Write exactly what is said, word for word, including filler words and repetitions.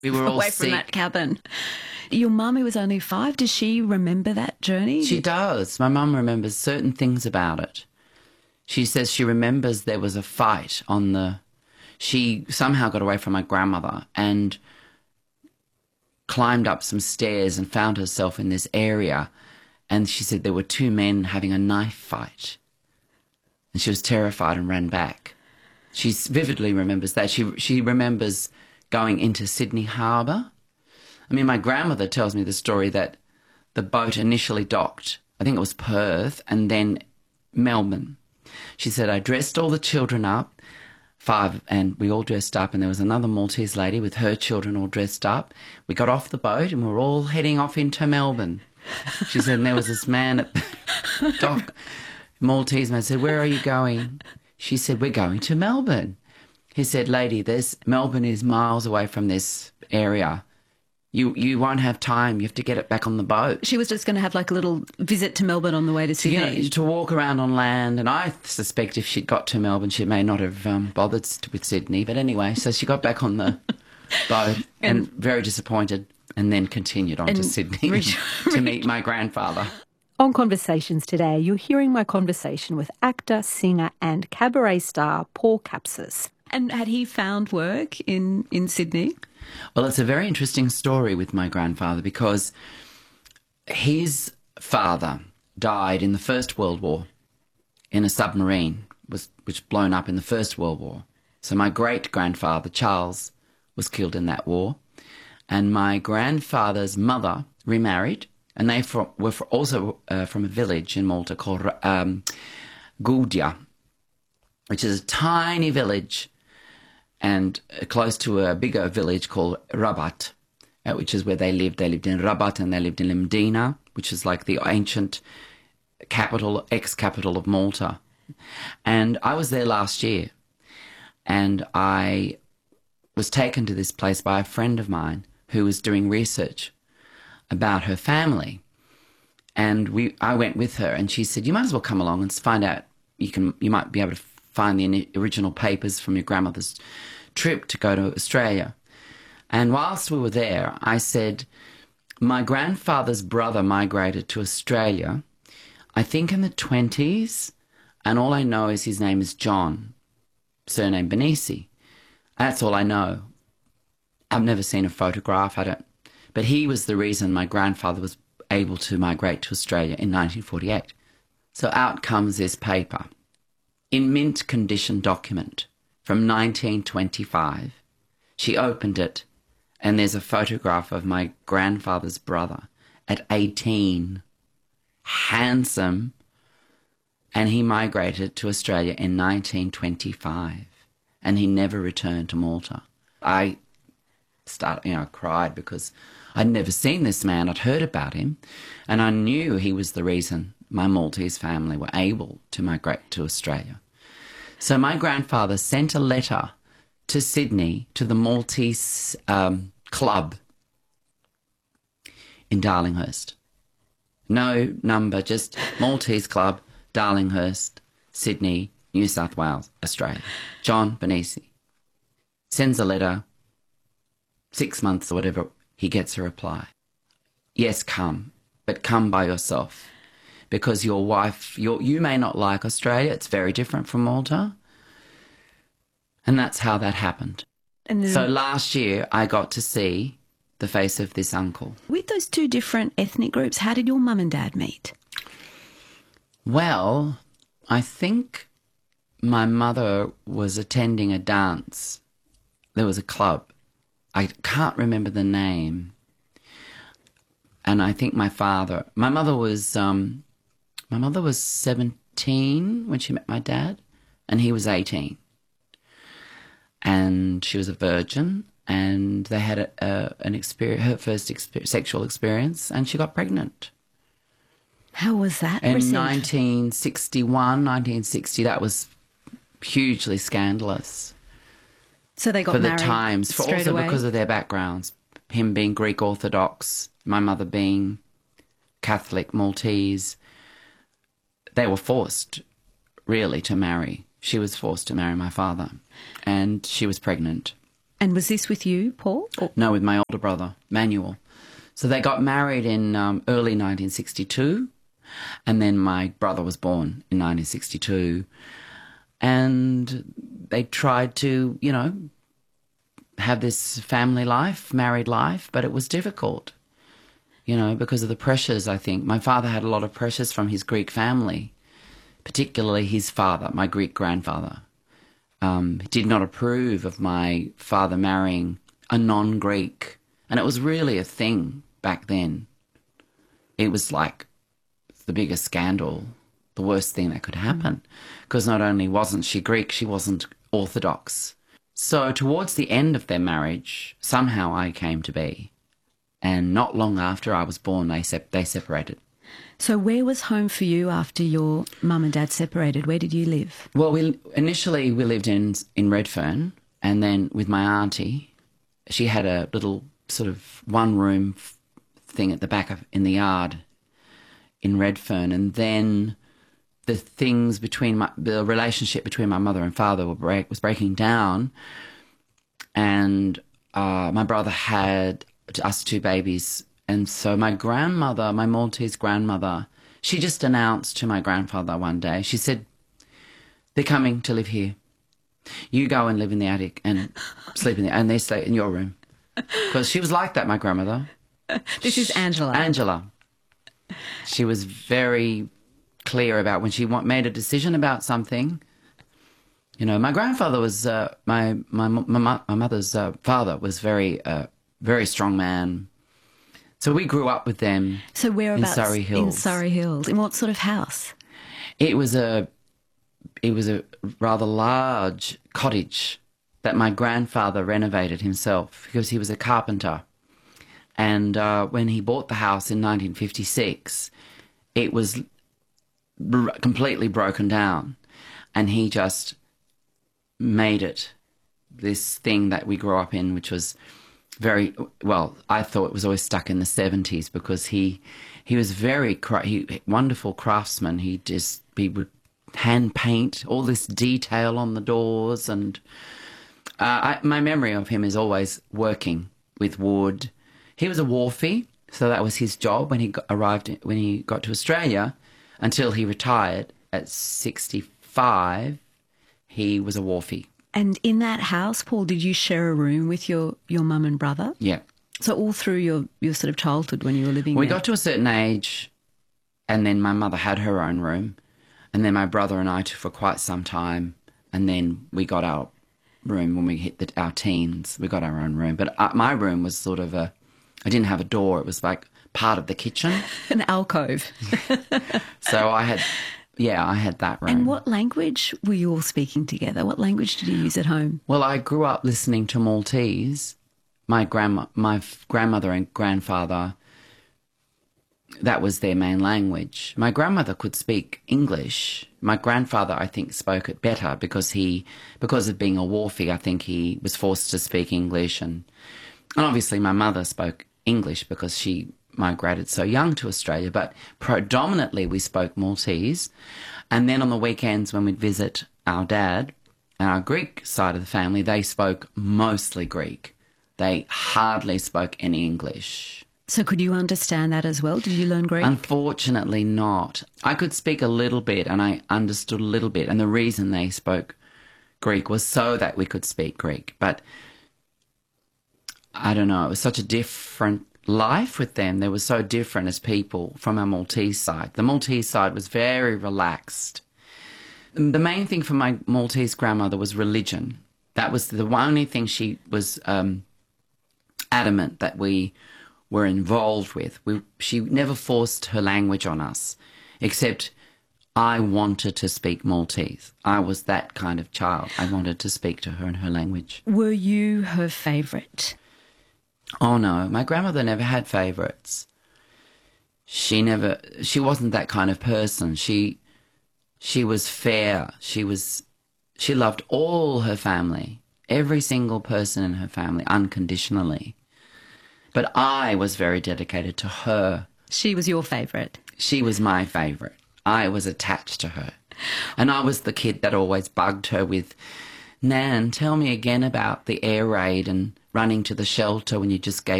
We were all away sick. from that cabin. Your mum, who was only five, does she remember that journey? She does. My mum remembers certain things about it. She says she remembers there was a fight on the... She somehow got away from my grandmother and climbed up some stairs and found herself in this area. And she said there were two men having a knife fight. And she was terrified and ran back. She vividly remembers that. She she remembers going into Sydney Harbour. I mean, my grandmother tells me the story that the boat initially docked, I think it was Perth, and then Melbourne. She said, I dressed all the children up, five, and we all dressed up, and there was another Maltese lady with her children all dressed up. We got off the boat and we were all heading off into Melbourne. She said, and there was this man at the dock, Maltese man, said, where are you going? She said, we're going to Melbourne. He said, lady, this Melbourne is miles away from this area. You you won't have time. You have to get it back on the boat. She was just going to have like a little visit to Melbourne on the way to Sydney. You know, to walk around on land. And I suspect if she'd got to Melbourne, she may not have um, bothered with Sydney. But anyway, so she got back on the boat and, and very disappointed, and then continued on to Sydney Rich, to Rich. meet my grandfather. On Conversations today, you're hearing my conversation with actor, singer and cabaret star Paul Capsis. And had he found work in, in Sydney? Well, it's a very interesting story with my grandfather because his father died in the First World War in a submarine, was which blown up in the First World War. So my great-grandfather, Charles, was killed in that war. And my grandfather's mother remarried, and they for, were for also uh, from a village in Malta called um, Goudia, which is a tiny village and close to a bigger village called Rabat, uh, which is where they lived. They lived in Rabat and they lived in Limdina, which is like the ancient capital, ex-capital of Malta. And I was there last year, and I was taken to this place by a friend of mine who was doing research about her family. And we, I went with her, and she said, you might as well come along and find out, you can, you might be able to find the original papers from your grandmother's trip to go to Australia. And whilst we were there, I said, my grandfather's brother migrated to Australia, I think in the twenties, and all I know is his name is John, surname Benisi. That's all I know. I've never seen a photograph, I don't, but he was the reason my grandfather was able to migrate to Australia in nineteen forty-eight. So out comes this paper, in mint condition document from nineteen twenty-five. She opened it, and there's a photograph of my grandfather's brother at eighteen, handsome, and he migrated to Australia in nineteen twenty-five, and he never returned to Malta. I started, you know, I cried because I'd never seen this man. I'd heard about him, and I knew he was the reason my Maltese family were able to migrate to Australia. So my grandfather sent a letter to Sydney, to the Maltese um, club in Darlinghurst. No number, just Maltese club, Darlinghurst, Sydney, New South Wales, Australia. John Benisi sends a letter, six months or whatever, he gets a reply. Yes, come, but come by yourself. Because your wife, your, you may not like Australia, it's very different from Malta. And that's how that happened. And then, so last year I got to see the face of this uncle. With those two different ethnic groups, how did your mum and dad meet? Well, I think my mother was attending a dance. There was a club. I can't remember the name. And I think my father, my mother was... Um, My mother was seventeen when she met my dad, and he was eighteen. And she was a virgin, and they had a, a, an experience, her first exper sexual experience, and she got pregnant. How was that In received? nineteen sixty-one, nineteen sixty, that was hugely scandalous. So they got for married the times, for straight also away? because of their backgrounds. Him being Greek Orthodox, my mother being Catholic Maltese. They were forced, really, to marry. She was forced to marry my father, and she was pregnant. And was this with you, Paul? Or- No, with my older brother, Manuel. So they got married in um, early nineteen sixty-two, and then my brother was born in nineteen sixty-two. And they tried to, you know, have this family life, married life, but it was difficult, you know, because of the pressures, I think. My father had a lot of pressures from his Greek family, particularly his father, my Greek grandfather. Um, he did not approve of my father marrying a non-Greek. And it was really a thing back then. It was like the biggest scandal, the worst thing that could happen. Because not only wasn't she Greek, she wasn't Orthodox. So towards the end of their marriage, somehow I came to be. And not long after I was born, they sep- they separated. So where was home for you after your mum and dad separated? Where did you live? Well, we initially we lived in in Redfern, and then with my auntie, she had a little sort of one-room f- thing at the back of in the yard in Redfern, and then the things between my the relationship between my mother and father were break, was breaking down, and uh, my brother had us two babies. And so my grandmother, my Maltese grandmother, she just announced to my grandfather one day, she said, they're coming to live here. You go and live in the attic and sleep in the, and they stay in your room. Because she was like that, my grandmother. This is Angela. Angela. She was very clear about when she want, made a decision about something. You know, my grandfather was, uh, my, my, my, my mother's uh, father was very, uh, very strong man. So we grew up with them. So whereabouts? In Surrey Hills. In Surrey Hills. In what sort of house? It was a, it was a rather large cottage that my grandfather renovated himself because he was a carpenter. And uh, when he bought the house in nineteen fifty-six, it was br- completely broken down, and he just made it this thing that we grew up in, which was very well. I thought it was always stuck in the seventies because he he was very cra- he, wonderful craftsman. He just he would hand paint all this detail on the doors, and uh, I, my memory of him is always working with wood. He was a wharfie, so that was his job when he got, arrived when he got to Australia until he retired at sixty-five. He was a wharfie. And in that house, Paul, did you share a room with your, your mum and brother? Yeah. So all through your, your sort of childhood when you were living we there? got to a certain age, and then my mother had her own room, and then my brother and I took for quite some time, and then we got our room when we hit the, our teens. We got our own room. But uh, my room was sort of a, I didn't have a door. It was like part of the kitchen. An alcove. So I had... Yeah, I had that room. And what language were you all speaking together? What language did you use at home? Well, I grew up listening to Maltese. My grandma, my f- grandmother and grandfather, that was their main language. My grandmother could speak English. My grandfather, I think, spoke it better because he, because of being a wharfie, I think he was forced to speak English. And, and obviously my mother spoke English because she migrated so young to Australia, but predominantly we spoke Maltese. And then on the weekends when we'd visit our dad and our Greek side of the family, they spoke mostly Greek. They hardly spoke any English. So could you understand that as well? Did you learn Greek? Unfortunately not. I could speak a little bit and I understood a little bit, and the reason they spoke Greek was so that we could speak Greek. But I don't know, it was such a different life with them. They were so different as people from our Maltese side. The Maltese side was very relaxed. The main thing for my Maltese grandmother was religion. That was the only thing she was um, adamant that we were involved with. We, she never forced her language on us, except I wanted to speak Maltese. I was that kind of child. I wanted to speak to her in her language. Were you her favourite? Oh, no. My grandmother never had favourites. She never... She wasn't that kind of person. She she was fair. She was... She loved all her family, every single person in her family, unconditionally. But I was very dedicated to her. She was your favourite? She was my favourite. I was attached to her. And I was the kid that always bugged her with Nan, tell me again about the air raid and running to the shelter when you just gave